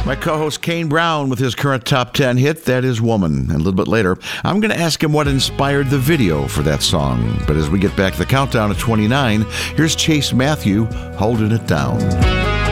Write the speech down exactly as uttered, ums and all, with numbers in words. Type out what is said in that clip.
My co-host Kane Brown with his current top ten hit, that is Woman. And a little bit later, I'm going to ask him what inspired the video for that song. But as we get back to the countdown at twenty-nine, here's Chase Matthew, Holding It Down.